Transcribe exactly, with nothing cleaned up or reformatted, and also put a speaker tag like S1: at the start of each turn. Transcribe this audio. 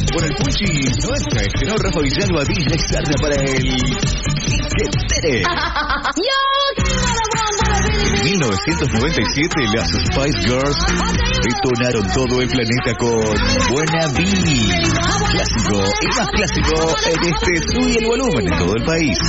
S1: Con el Puchi nuestra estrenó Rafa Villalba, D J Sarna para el Tere. En mil novecientos noventa y siete las Spice Girls detonaron todo el planeta con Wannabe. Clásico, el más clásico en este Sube el Volumen en todo el país.